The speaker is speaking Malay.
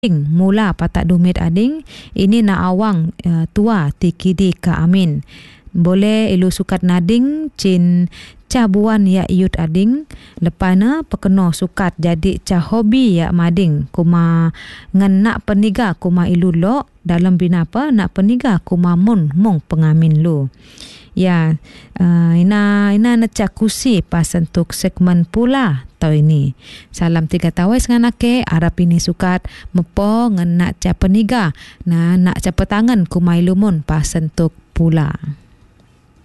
mula patak dumit ading ini na awang tua tikidi ka amin boleh ilu sukat nading cin cabuan ya iut ading lepana pekeno sukat jadi ca hobi ya mading kuma ngan nak peniga kuma ilu lo dalam bina apa nak peniga kuma mong pengamin lu ya. Ina naca kusi pas untuk segmen pula tau ini. Salam 3 tawes nganake harap ini sukat mepo ngan nak ca peniga na nak ca petangan kumai lumun pas untuk pula.